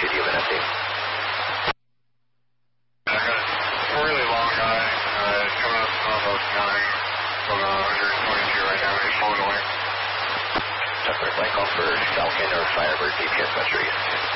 you. Do you have an update? I got a really long guy. He's coming up from about 9 from 122 right now. He's flown away. Tucker, Mike, call for Falcon or Firebird GPS, what's your reason?